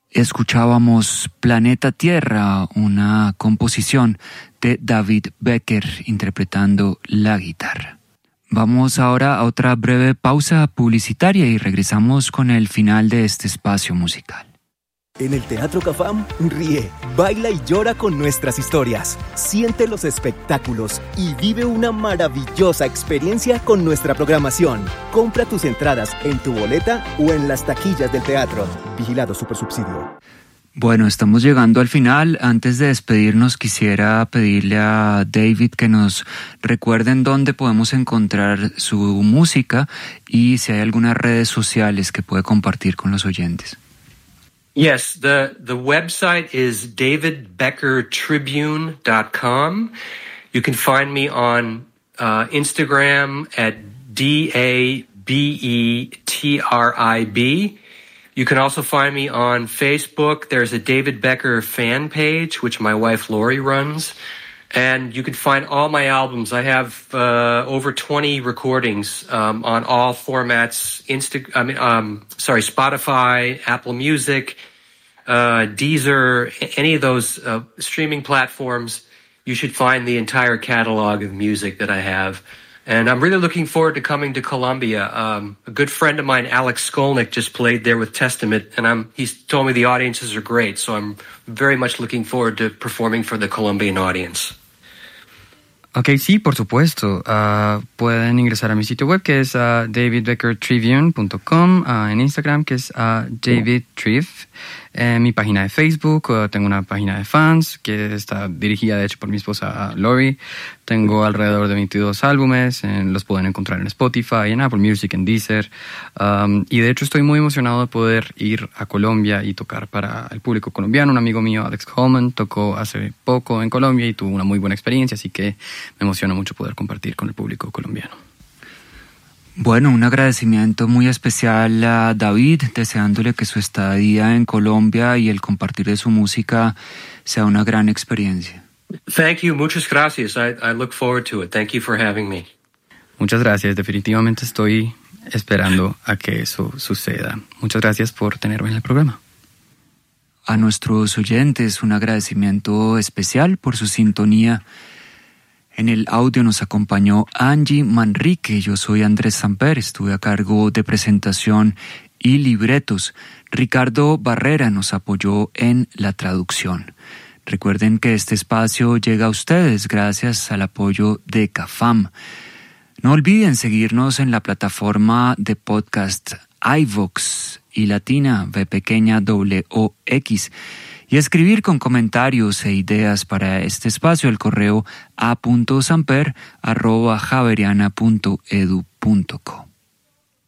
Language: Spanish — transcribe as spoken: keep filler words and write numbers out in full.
Escuchábamos Planeta Tierra, una composición de David Becker interpretando la guitarra. Vamos ahora a otra breve pausa publicitaria y regresamos con el final de este espacio musical. En el Teatro Cafam, ríe, baila y llora con nuestras historias. Siente los espectáculos y vive una maravillosa experiencia con nuestra programación. Compra tus entradas en tu boleta o en las taquillas del teatro. Vigilado Supersubsidio. Bueno, estamos llegando al final. Antes de despedirnos, quisiera pedirle a David que nos recuerden dónde podemos encontrar su música y si hay algunas redes sociales que puede compartir con los oyentes. Yes, the, the website is david becker tribune dot com. You can find me on uh, Instagram at D A B E T R I B. You can also find me on Facebook. There's a David Becker fan page, which my wife Lori runs. And you can find all my albums. I have uh, over twenty recordings um, on all formats. Insta, I mean, um, sorry, Spotify, Apple Music, uh, Deezer, any of those uh, streaming platforms. You should find the entire catalog of music that I have. And I'm really looking forward to coming to Colombia. Um, a good friend of mine, Alex Skolnick, just played there with Testament, and I'm, he's told me the audiences are great. So I'm very much looking forward to performing for the Colombian audience. Ok, sí, por supuesto. Uh, pueden ingresar a mi sitio web, que es uh, david becker tribune punto com, uh, en Instagram, que es uh, davidtriv, en mi página de Facebook, uh, tengo una página de fans, que está dirigida, de hecho, por mi esposa uh, Lori. Tengo alrededor de veintidós álbumes, en, los pueden encontrar en Spotify, en Apple Music, en Deezer. Um, y de hecho estoy muy emocionado de poder ir a Colombia y tocar para el público colombiano. Un amigo mío, Alex Coleman, tocó hace poco en Colombia y tuvo una muy buena experiencia, así que me emociona mucho poder compartir con el público colombiano. Bueno, un agradecimiento muy especial a David, deseándole que su estadía en Colombia y el compartir de su música sea una gran experiencia. Thank you. Muchas gracias. I, I look forward to it. Thank you for having me. Muchas gracias. Definitivamente estoy esperando a que eso suceda. Muchas gracias por tenerme en el programa. A nuestros oyentes, un agradecimiento especial por su sintonía. En el audio nos acompañó Angie Manrique. Yo soy Andrés Samper, estuve a cargo de presentación y libretos. Ricardo Barrera nos apoyó en la traducción. Recuerden que este espacio llega a ustedes gracias al apoyo de Cafam. No olviden seguirnos en la plataforma de podcast iVox y latina v pequeña w o x y escribir con comentarios e ideas para este espacio el correo a punto samper arroba javeriana punto edu punto co.